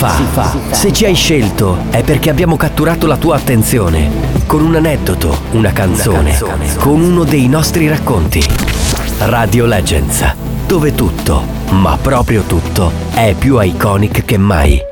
fa. Se ci hai scelto è perché abbiamo catturato la tua attenzione con un aneddoto, una canzone, con uno dei nostri racconti. Radio Legends, dove tutto, ma proprio tutto, è più iconic che mai.